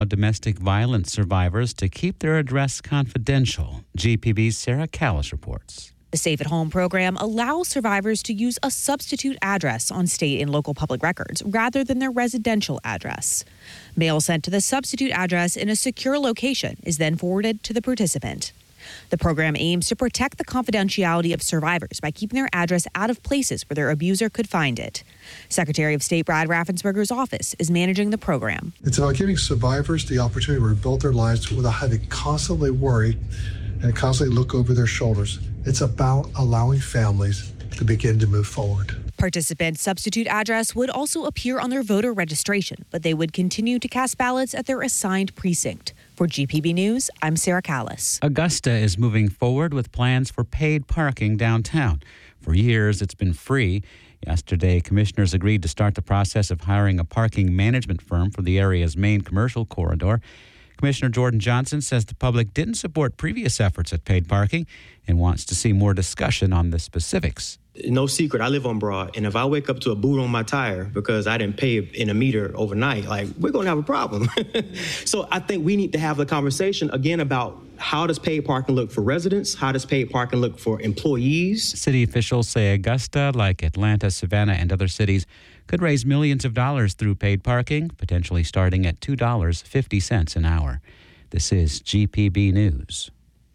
domestic violence survivors to keep their address confidential. GPB's Sarah Callis reports. The Safe at Home program allows survivors to use a substitute address on state and local public records rather than their residential address. Mail sent to the substitute address in a secure location is then forwarded to the participant. The program aims to protect the confidentiality of survivors by keeping their address out of places where their abuser could find it. Secretary of State Brad Raffensperger's office is managing the program. It's about giving survivors the opportunity to rebuild their lives without having to constantly worry and constantly look over their shoulders. It's about allowing families to begin to move forward. Participants' substitute address would also appear on their voter registration, but they would continue to cast ballots at their assigned precinct. For GPB News, I'm Sarah Callis. Augusta is moving forward with plans for paid parking downtown. For years, it's been free. Yesterday, commissioners agreed to start the process of hiring a parking management firm for the area's main commercial corridor. Commissioner Jordan Johnson says the public didn't support previous efforts at paid parking and wants to see more discussion on the specifics. No secret, I live on Broad, and if I wake up to a boot on my tire because I didn't pay in a meter overnight, we're going to have a problem. So I think we need to have a conversation again about how does paid parking look for residents? How does paid parking look for employees? City officials say Augusta, like Atlanta, Savannah, and other cities, could raise millions of dollars through paid parking, potentially starting at $2.50 an hour. This is GPB News.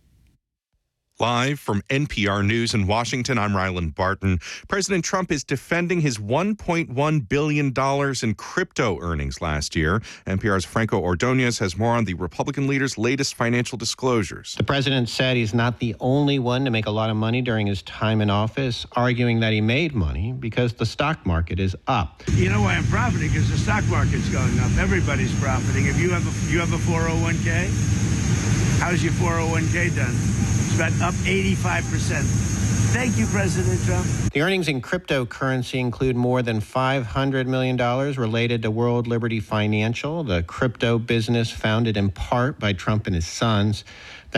Live from NPR News in Washington, I'm Ryland Barton. President Trump is defending his $1.1 billion in crypto earnings last year. NPR's Franco Ordonez has more on the Republican leader's latest financial disclosures. The president said he's not the only one to make a lot of money during his time in office, arguing that he made money because the stock market is up. You know why I'm profiting? Because the stock market's going up. Everybody's profiting. If you have a 401k, how's your 401k done? It's about up 85%. Thank you, President Trump. The earnings in cryptocurrency include more than $500 million related to World Liberty Financial, the crypto business founded in part by Trump and his sons. The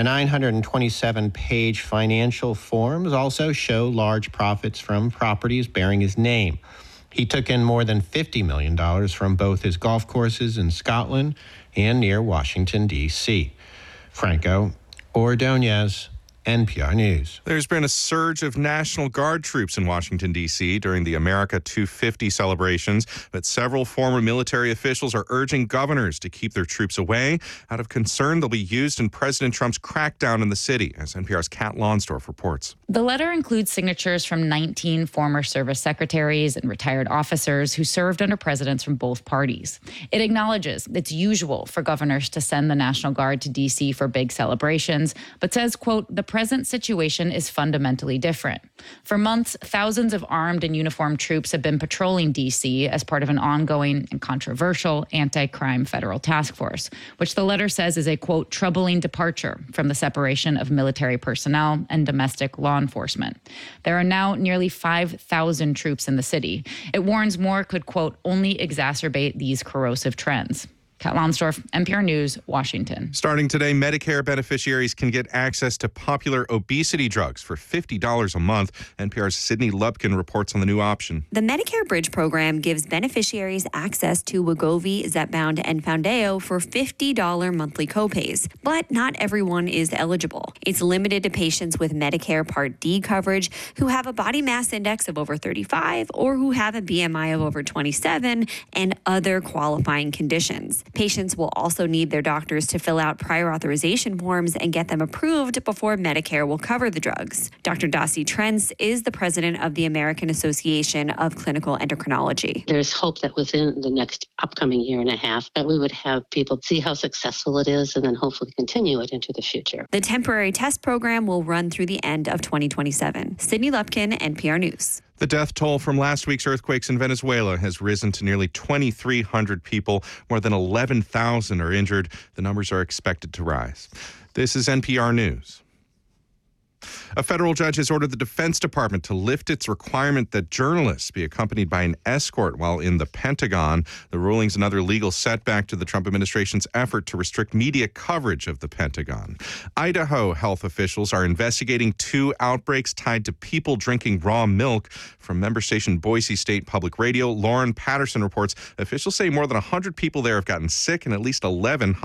927-page financial forms also show large profits from properties bearing his name. He took in more than $50 million from both his golf courses in Scotland and near Washington, D.C. Franco Ordonez, NPR News. There's been a surge of National Guard troops in Washington, D.C. during the America 250 celebrations, but several former military officials are urging governors to keep their troops away out of concern they'll be used in President Trump's crackdown in the city, as NPR's Kat Lonsdorf reports. The letter includes signatures from 19 former service secretaries and retired officers who served under presidents from both parties. It acknowledges it's usual for governors to send the National Guard to D.C. for big celebrations, but says, quote, the present situation is fundamentally different. For months, thousands of armed and uniformed troops have been patrolling D.C. as part of an ongoing and controversial anti-crime federal task force, which the letter says is a, quote, troubling departure from the separation of military personnel and domestic law enforcement. There are now nearly 5,000 troops in the city. It warns more could, quote, only exacerbate these corrosive trends. Kat Lonsdorf, NPR News, Washington. Starting today, Medicare beneficiaries can get access to popular obesity drugs for $50 a month. NPR's Sydney Lupkin reports on the new option. The Medicare Bridge program gives beneficiaries access to Wegovy, Zepbound, and Foundayo for $50 monthly copays. But not everyone is eligible. It's limited to patients with Medicare Part D coverage who have a body mass index of over 35 or who have a BMI of over 27 and other qualifying conditions. Patients will also need their doctors to fill out prior authorization forms and get them approved before Medicare will cover the drugs. Dr. Dasi Trentz is the president of the American Association of Clinical Endocrinology. There's hope that within the next upcoming year and a half that we would have people see how successful it is and then hopefully continue it into the future. The temporary test program will run through the end of 2027. Sydney Lupkin, NPR News. The death toll from last week's earthquakes in Venezuela has risen to nearly 2,300 people. More than 11,000 are injured. The numbers are expected to rise. This is NPR News. A federal judge has ordered the Defense Department to lift its requirement that journalists be accompanied by an escort while in the Pentagon. The ruling's another legal setback to the Trump administration's effort to restrict media coverage of the Pentagon. Idaho health officials are investigating 2 outbreaks tied to people drinking raw milk. From member station Boise State Public Radio, Lauren Patterson reports officials say more than 100 people there have gotten sick and at least 11